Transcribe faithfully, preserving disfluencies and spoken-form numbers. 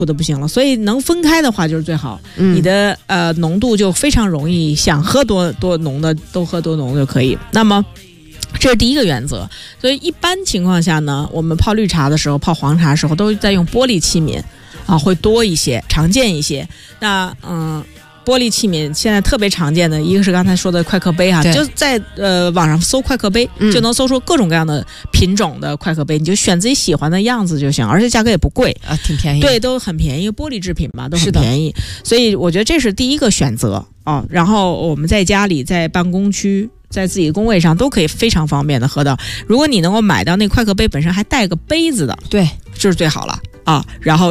的不行了，所以能分开的话就是最好。 嗯、 你的呃浓度就非常容易，想喝多多浓的都喝多浓就可以。那么这是第一个原则。所以一般情况下呢，我们泡绿茶的时候、泡黄茶的时候，都在用玻璃器皿啊，会多一些，常见一些。那嗯。玻璃器皿现在特别常见的一个是刚才说的快克杯哈，就在呃网上搜快克杯、嗯、就能搜出各种各样的品种的快克杯，你就选自己喜欢的样子就行，而且价格也不贵啊，挺便宜。 对，都很便宜，玻璃制品嘛，都很便宜。所以我觉得这是第一个选择啊。然后我们在家里、在办公区、在自己的工位上都可以非常方便的喝到。如果你能够买到那快克杯本身还带个杯子的， 对， 就是最好了啊。然后